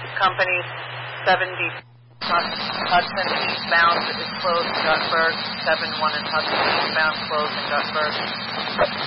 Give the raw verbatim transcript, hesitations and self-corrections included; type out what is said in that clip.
Company seventy Hudson eastbound is closed in Gutberg. seven one in Hudson eastbound closed in Gutberg.